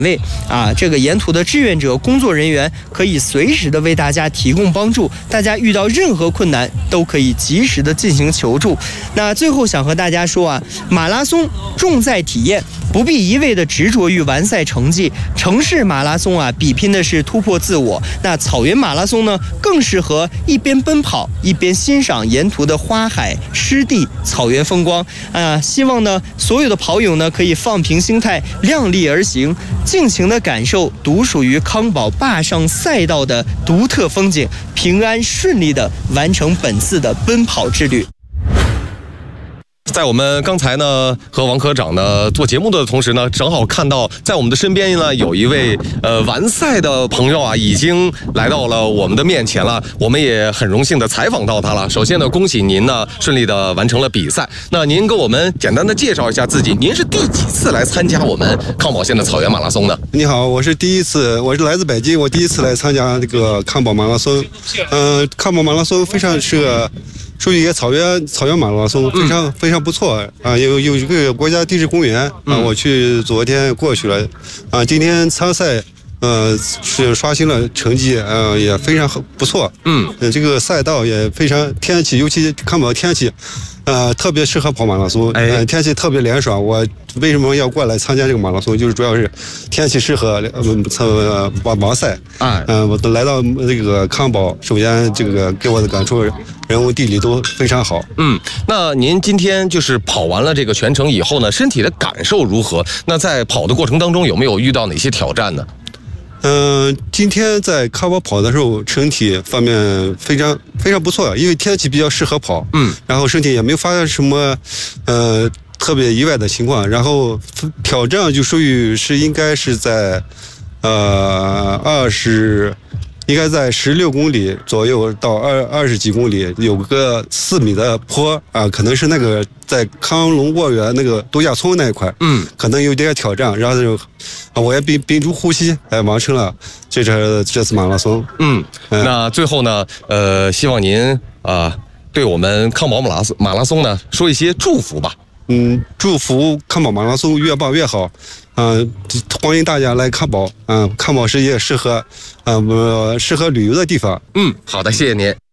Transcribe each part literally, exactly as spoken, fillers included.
位啊，这个沿途的志愿者工作人员可以随时的为大家提供帮助，大家遇到任何困难都可以及时的进行求助。那最后想和大家说啊，马拉松重在体验，不必一味的执着于完赛成绩。城市马拉松啊，比拼的是突破自我；那草原马拉松呢，更适合一边奔跑一边欣赏沿途的花海、湿地、草原风光啊。希望呢，所有的跑友呢，可以放平心态，量力而行，尽情的感受独属于康宝坝上赛道的独特风景，平安顺利的完成本次的奔跑之旅。 在我们刚才呢和王科长呢做节目的同时呢，正好看到在我们的身边呢有一位呃完赛的朋友啊，已经来到了我们的面前了。我们也很荣幸的采访到他了。首先呢，恭喜您呢顺利的完成了比赛。那您给我们简单的介绍一下自己，您是第几次来参加我们康宝县的草原马拉松呢？ 你好，我是第一次，我是来自北京，我第一次来参加这个康宝马拉松。嗯、呃，康宝马拉松非常是个。属于一个草原草原马拉松，非常、嗯、非常不错啊！有有一个国家地质公园啊，嗯、我去昨天过去了啊，今天参赛呃是刷新了成绩，呃也非常不错。嗯，这个赛道也非常，天气尤其康宝天气。呃，特别适合跑马拉松，呃，天气特别凉爽。我为什么要过来参加这个马拉松？就是主要是天气适合呃完完赛。啊，嗯、呃，我来到这个康宝，首先这个给我的感触，人文地理都非常好。 嗯，那您今天就是跑完了这个全程以后呢，身体的感受如何？那在跑的过程当中有没有遇到哪些挑战呢？ 嗯、呃，今天在康宝跑的时候，身体方面非常非常不错，因为天气比较适合跑，嗯，然后身体也没有发生什么，呃，特别意外的情况。然后挑战就属于是应该是在，呃，二十，应该在十六公里左右到二二十几公里，有个四米的坡啊，可能是那个在康龙沃园那个度假村那一块，嗯，可能有点挑战，然后就。啊，我也屏屏住呼吸，哎，完成了这这这次马拉松。嗯， 嗯那最后呢，呃，希望您啊、呃，对我们康宝马拉松马拉松呢说一些祝福吧。 嗯，祝福康宝马拉松越办越好。嗯、呃，欢迎大家来康宝。嗯、呃，康宝是一个适合，呃，适合旅游的地方。 嗯，好的，谢谢您。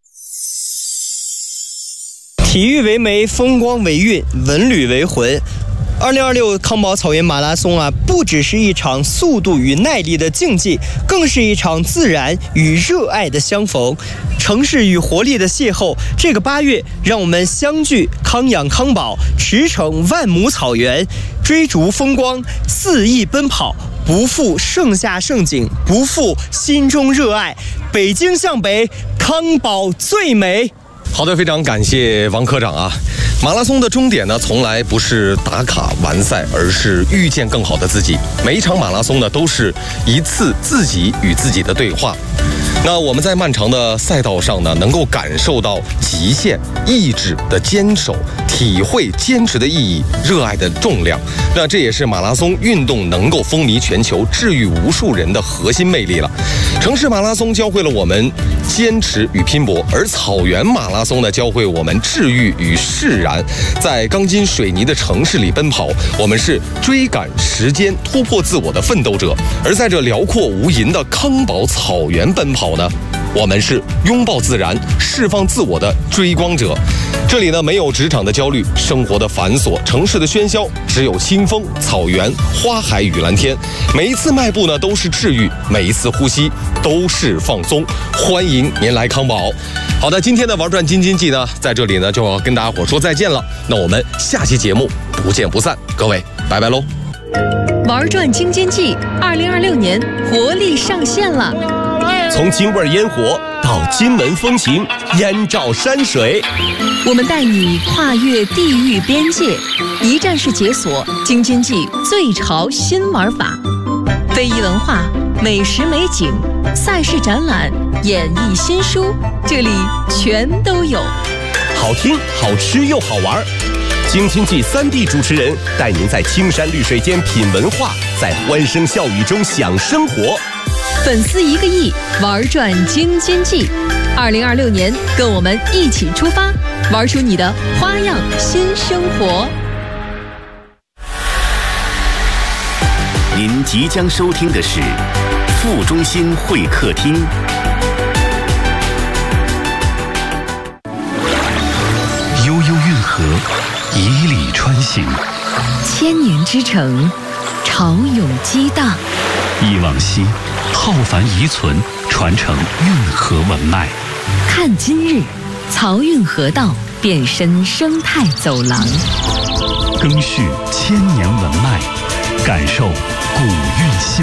体育为媒，风光为韵，文旅为魂。二零二六康宝草原马拉松啊，不只是一场速度与耐力的竞技，更是一场自然与热爱的相逢，城市与活力的邂逅。这个八月，让我们相聚康养康宝，驰骋万亩草原，追逐风光，肆意奔跑，不负盛夏盛景，不负心中热爱。北京向北，康宝最美。 好的，非常感谢王科长啊。马拉松的终点呢，从来不是打卡完赛，而是遇见更好的自己。每一场马拉松呢，都是一次自己与自己的对话。那我们在漫长的赛道上呢，能够感受到极限、意志的坚守，体会坚持的意义、热爱的重量。那这也是马拉松运动能够风靡全球、治愈无数人的核心魅力了。城市马拉松教会了我们坚持与拼搏，而草原马拉松呢，教会我们治愈与释然。在钢筋水泥的城市里奔跑，我们是追赶时间、突破自我的奋斗者；而在这辽阔无垠的康宝草原奔跑呢，我们是拥抱自然、释放自我的追光者。这里呢，没有职场的焦虑，生活的繁琐，城市的喧嚣，只有清风、草原、花海与蓝天。每一次迈步呢，都是治愈；每一次呼吸都是放松。欢迎您来康宝。好的，今天的玩转京津冀呢，在这里呢就要跟大家伙说再见了。那我们下期节目不见不散，各位拜拜喽！ 玩转京津冀，二零二六年活力上线了。 从京味烟火到金门风情，燕赵山水， 我们带你跨越地域边界，一站式解锁京津冀最潮新玩法，非遗文化、美食美景、赛事展览、演艺新书，这里全都有。 好听、好吃又好玩。京津冀三地主持人带您在青山绿水间品文化，在欢声笑语中享生活。 粉丝一个亿，玩转京津冀。二零二六年，跟我们一起出发，玩出你的花样新生活。 您即将收听的是副中心会客厅。 悠悠运河，以礼穿行， 千年之城，潮涌激荡。 忆往昔，浩繁遗存，传承运河文脉。 看今日，漕运河道变身生态走廊， 更续千年文脉，感受古韵。